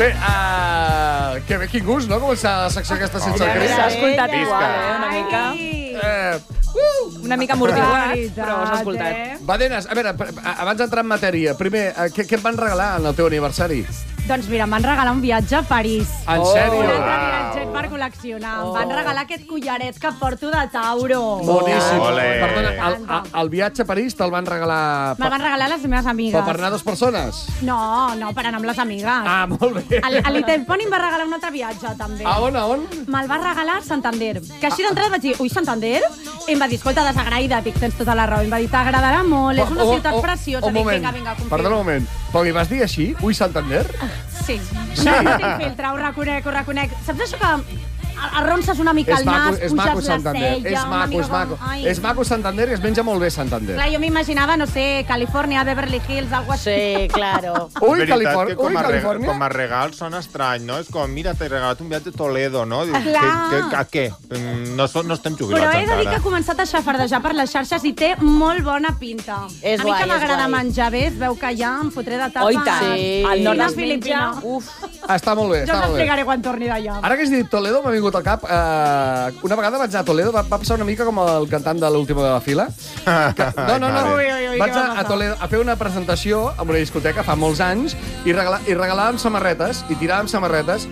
Bé, que bé, quin gust, no? Començar la secció aquesta sense el Cris. S'ha escoltat igual, una mica. Una mica amortiguat, però s'ha escoltat. Badenes, a veure, abans d'entrar en matèria, primer, què et van regalar en el teu aniversari? Doncs mira, em van regalar un viatge a París. En sèrio? Un altre viatget per col·leccionar. Em van regalar aquest collaret que porto de Tauro. Boníssim. Ole. Perdona, el viatge a París te'l van regalar... Me'l van regalar les meves amigues. Però per anar 2 persones? No, per anar amb les amigues. Ah, molt bé. L'Itemponi em va regalar un altre viatge, també. A on? Me'l va regalar Santander. Que així d'entrada vaig dir, ui, Santander? I em va dir, escolta, desagraïda, dic, tens tota la raó. Em va dir, t'agradarà molt, és una ciutat preciosa. Un moment, confia. perdona un moment. Però li vas dir així? Ui, Santander? Sí. No tinc filtre, ho reconec. Saps això que arronses una mica el nas, és maco, puges la Santander. cella... És maco. És maco Santander i es menja molt bé Santander. Clar, jo m'imaginava, no sé, Califòrnia, Beverly Hills, algo així. Sí, claro. Ui, Califòrnia. Califòrnia. Com a regal sona estrany, no? És com, mira, t'he regalat un viatge a Toledo, no? Dius, Clar. a què? No estem jubilats Però he de dir que encara. ha començat a xafardejar per les xarxes i té molt bona pinta. És a mi guai, que m'agrada és guai. menjar bé, es veu que ja em fotré de tapa. Oh, i tant. Sí. Al nord es Filipina. menja... Uf. Està molt bé, Jo està us molt bé. explicaré quan torni d'allà. Ara que has dit Toledo, m'ha vingut al cap... una vegada vaig anar a Toledo, va passar una mica com el cantant de l'última de la fila. No. Ui, Vaig què va anar a passar? Toledo a fer una presentació en una discoteca fa molts anys i regalàvem samarretes i tiràvem samarretes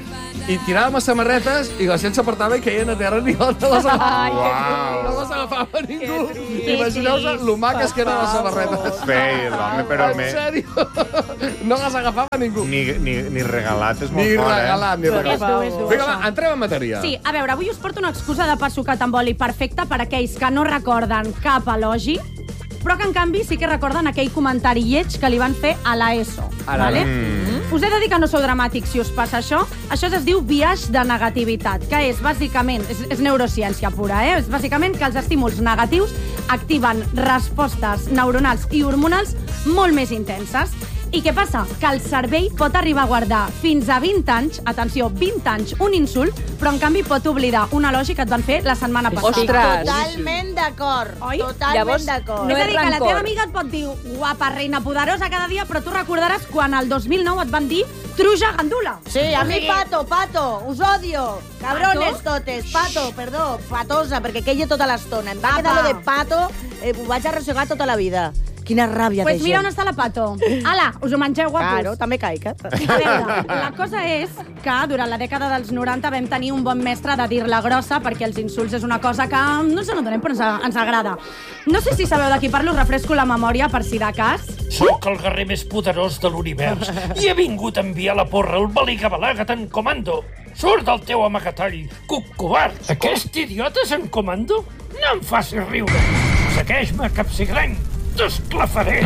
i la gent s'apartava i caien a terra i no les agafava. No les agafava ningú. Imagineu-vos lo maques que eren les samarretes. Fail, home, però... En sèrio? No les agafava ningú. Ni regalat és molt Ni fort, regalat, ni regalat. És dur, Vinga, va, entrem en matèria. Sí, a veure, avui us porto una excusa de pa sucat amb oli perfecta per aquells que no recorden cap elogi, però que en canvi sí que recorden aquell comentari lleig que li van fer a l'ESO. Vale? Us he de dir que no sou dramàtics si us passa això. Això es diu biaix de negativitat, que és bàsicament, és neurociència pura, és bàsicament que els estímuls negatius activen respostes neuronals i hormonals molt més intenses. I què passa? Que el cervell pot arribar a guardar fins a 20 anys, atenció, 20 anys, un insult, però en canvi pot oblidar un elogi que et van fer la setmana passada. Ostres. Totalment d'acord. Oi? Totalment Llavors, d'acord. no és a és dir, que la rancor. teva amiga et pot dir guapa, reina poderosa cada dia, però tu recordaràs quan el 2009 et van dir truja gandula. Sí, a mi pato, us odio. Cabrones Pato? totes. Pato, perdó, patosa, perquè queia tota l'estona. Em va quedar lo de pato, ho vaig arrossegar tota la vida. Quina ràbia Pues de mira gent. on està la pato. Ala, us ho mengeu, guapos. Claro, també caic. A veure, la cosa és que durant la dècada dels 90 vam tenir un bon mestre de dir-la grossa perquè els insults és una cosa que no ens n'adonem però ens agrada. No sé si sabeu de qui parlo, us refresco la memòria per si de cas. Sóc el guerrer més poderós de l'univers i he vingut a enviar la porra al Baligabalàgat en comando. Surt del teu amagatall, cuc covard. Aquest idiota és en comando? No em facis riure. Segueix-me, capsigrany. T'esclafaré.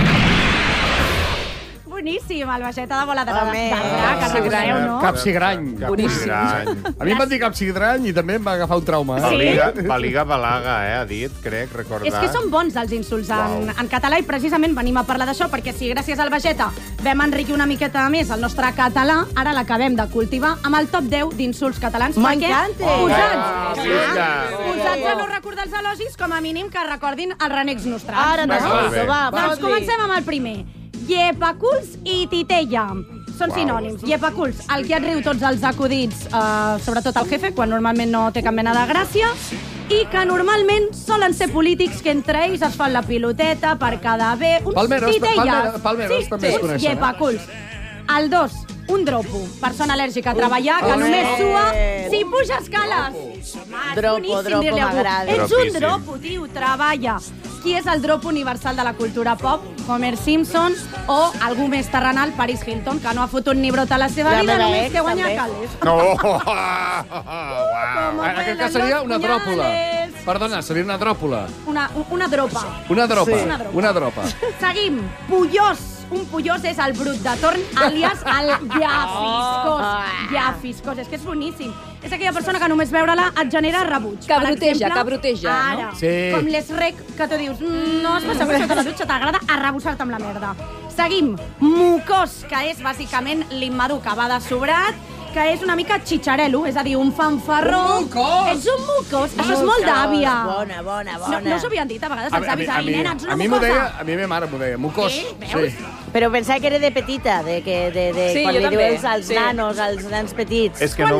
Boníssim, el baixeta de bola de Home, d'arbre, que recordeu, no? Capsigrany. Capsigrany. A mi em van dir capsigrany i també em va agafar un trauma. Baliga Balaga, ha dit, crec, recordar. És que són bons els insults en català i precisament venim a parlar d'això perquè si gràcies al Vegeta vam enriquir una miqueta més el nostre català, ara l'acabem de cultivar amb el top 10 d'insults catalans. M'encanta. Posats a no recordar els elogis, com a mínim que recordin els renecs nostrats. Ara no? no, va, Doncs comencem amb el primer. Llepaculs i titella. Són sinònims. Llepaculs, el que et riu tots els acudits, sobretot el jefe, quan normalment no té cap mena de gràcia, i que normalment solen ser polítics que entre ells es fan la piloteta per quedar bé. Uns Palmeros, titelles. Palmeros també es uns coneixen. llepaculs. El 2, un dropo. Persona al·lèrgica a treballar, que només sua si puja escales. Dropo, m'agrada. Ets un Dropíssim. dropo, tio, treballa. Qui és el dropo universal de la cultura pop? Homer Simpson o algú més terrenal, Paris Hilton, que no ha fotut ni brot a la seva Ja vida, me la només ex, que guanya també. calés. No! Como En aquest cas vuelan seria los una dròpula. puñales. Perdona, seria una dròpula. Una dropa. Una dropa. Sí. Una dropa. Una dropa. Seguim. Pollós. Un pollós és el brut de torn, àlies el llafiscós. Llafiscós, és que és boníssim. És aquella persona que només veure-la et genera rebuig. Que Per broteja, exemple, que broteja, no? Ara, Sí. com l'esrec que tu dius, no has passat sota la dutxa, t'agrada arrebossar-te amb la merda. Seguim. Mocós, que és bàsicament l'immadur que va de sobrat, que és una mica xitxarelo, és a dir, un fanfarró. Un mocós! Ets un mocós. Això és molt d'àvia. Bona. No us ho havien dit a vegades els avis? Ai, nena, ets una a mi m'ho mocosa. deia, a mi ma mare m'ho deia, mocós. Sí, veus? Però pensava que era de petita, de Sí, quan jo li també, dius als sí. nanos, als nens petits. És que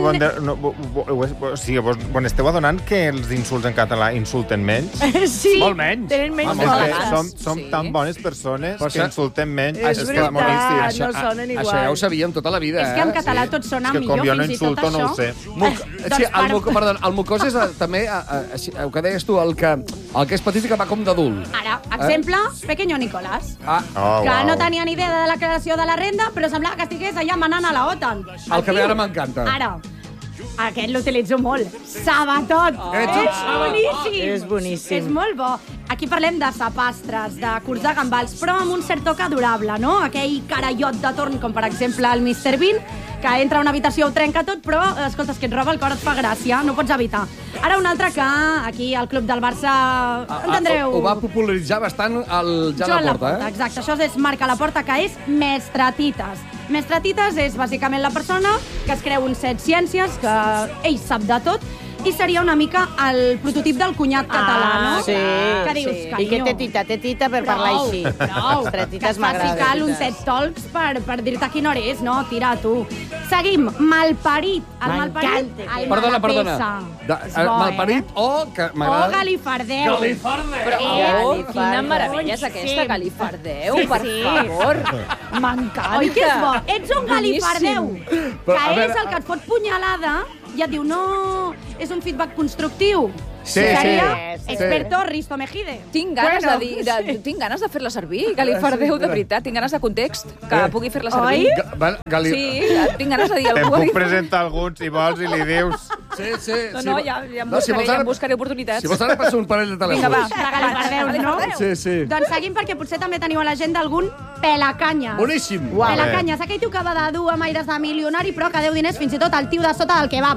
o sigui, quan esteu adonant que els insults en català insulten menys? Sí, Molt menys. tenen menys Molt És menys. coses. que som tan bones persones Però que sa- insultem menys. És que veritat. boníssim. no sonen igual. Això ja ho sabíem tota la vida, És que en català tot sona És que millor, com jo no fins i tot insulto, això. no ho sé. Sí, el mocós és també, el que deies tu, el que és petit i que va com d'adult. Ara, exemple, Pequeño Nicolás. Oh, Que uau. no tenia ni idea de la declaració de la renda, però semblava que estigués allà manant a la OTAN. El que tio. ara m'encanta. Ara, aquest l'utilitzo molt. Sabatot. Ets un És boníssim. És boníssim. És molt bo. Aquí parlem de sapastres, de curs de gambals, però amb un cert toc adorable, no? Aquell carallot de torn, com per exemple el Mr. Bean, que entra a una habitació, ho trenca tot, però, escolta, és que et roba el cor, et fa gràcia, no pots evitar. Ara un altre que aquí al club del Barça, entendreu? Ho va popularitzar bastant el Joan Laporta, Exacte, això és Marca Laporta, que és Mestratites. Mestratites és bàsicament la persona que es creu un set ciències, que ell sap de tot, i seria una mica el prototip del cunyat català, no? Sí. Que dius, I carinyo. que tetita per parlar així. Prou, que Tretites et faci m'agrada. cal un set talks per dir-te quina hora és, no? Tira, tu. Seguim, malparit. El malparit, M'encanta. el Perdona. malapessa. És bo, Malparit o... que O m'agrada... galifardeu. Però, Galifardeu. quina meravella és aquesta, Galifardeu, per favor. M'encanta. Oi que és bo? Ets un galifardeu, Però, a que veure, és el que et fot punyalada i et diu, no, és un feedback constructiu. Sí, Seria sí. experto Risto Mejide. Tinc ganes tinc ganes de fer-la servir, Galifardeu, de veritat. Tinc ganes de context, que pugui fer-la servir. Oi? Sí, tinc ganes de dir Te'n alguna puc cosa. presentar algun, si vols, i li dius... Sí. No, ja em buscaré oportunitats. Si vols ara passo un parell de telèfons. Vinga, va. De galifardeus, no? Sí. Doncs seguim perquè potser també teniu a l'agenda algun pelacanyes. Boníssim. Uau. Pelacanyes, aquell tio que va de dur amb aires de milionari però que deu diners fins i tot al tio de sota del kebab.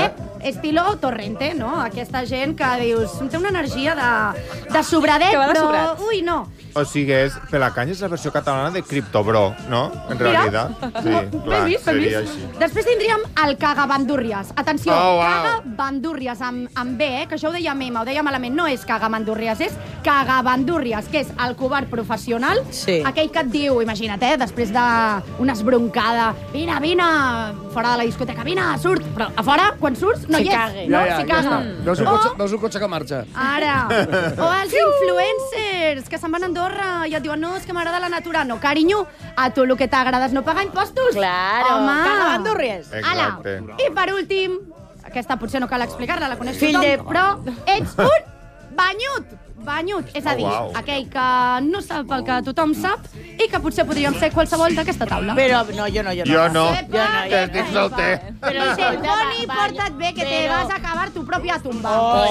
Estilo Torrente, no? Aquesta gent que dius, té una energia de sobradet, Que va de però... sobrat. Ui, no. O sigui, Pelacanya és la versió catalana de Criptobro, no? En realitat. Sí, Ben vist, ben seria vist. així. Després tindríem el cagamandúrries. Atenció, Oh, wow. cagamandúrries amb B, que això ho deia Mema, ho deia malament. No és cagamandúrries, és cagamandúrries, que és el covard professional, Sí. aquell que et diu, imagina't, després d'una esbroncada, vine, fora de la discoteca, vine, surt, però a fora, quan surts, no Se hi ets. cague. No, Ja s'hi està. caga. Veus un cotxe que marxa. Ara. O els influencers que se'n van a Andorra i et diuen, no, és que m'agrada la natura. No, carinyo, a tu el que t'agrada és no pagar impostos. Claro, Home. cagamandúrries. Ala. Exacte. I per últim, aquesta potser no cal explicar-la, la coneix Fill tothom, de- però ets un banyut. Banyut, és a dir, uau. aquell que no sap el que tothom sap i que potser podríem ser qualsevol d'aquesta taula. Però no, jo no. Jo no, Epa, que estic solter. Però Dice, escolta, Boni, va- porta't bé, que te però- vas a acabar tu pròpia tumba.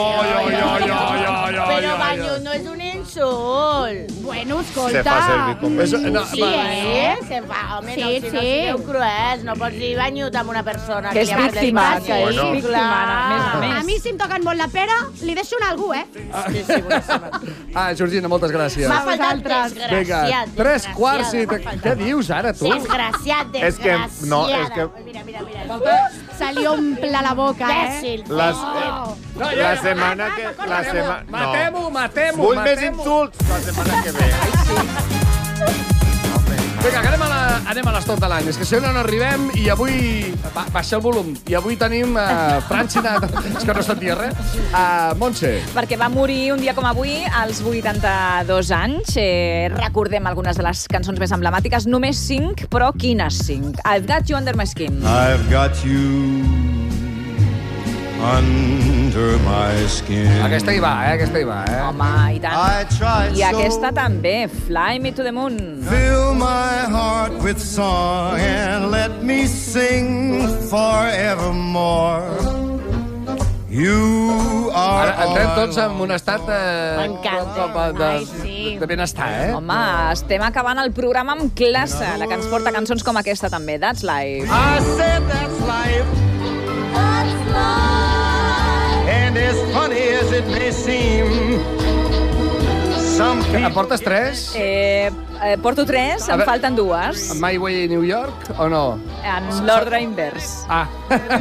Però banyut no és un insult. Bueno, Se fa escolta. servir com És- a... no, Sí, va, se fa, home, Sí, no, si no sí. sigueu cruels, no pots dir banyut amb una persona Que és li agrada víctima, el que banyut. és Bueno. víctima, a més a més. A mi, si em toquen molt la pera, li deixo un a algú, Sí, boníssima. Georgina, moltes gràcies. M'ha faltat vosaltres. Vinga, desgraciat. 3:15. desgraciada, Què dius ara, tu? Desgraciat, És que- desgraciada. no, és que- Mira. Se li omple la boca, Imbècil. La setmana que... La setmana... Matem-ho, matem-ho. Vull més matem-ho. insults la setmana que ve. Vinga, que anem a l'estot de l'any. És que si no arribem i avui... Baixa el volum. I avui tenim Francina... És que no sentia res. Montse. Perquè va morir un dia com avui, als 82 anys. Recordem algunes de les cançons més emblemàtiques. Només 5, però quines 5? I've Got You Under My Skin. I've got you under my skin. Aquesta hi va, Aquesta hi va, Home, i tant. I tried I aquesta so també, Fly Me to the Moon. fill my heart with song and let me sing forevermore. You are Ara entrem all tots en un estat M'encanta. Ai, sí. de benestar, Home, estem acabant el programa amb classe, la que ens porta cançons com aquesta també, That's Life. I said that's life. And as funny as it may seem, some Em people portes 3? Porto 3, A em veure- falten 2. My Way New York o no? En l'ordre invers. Ah.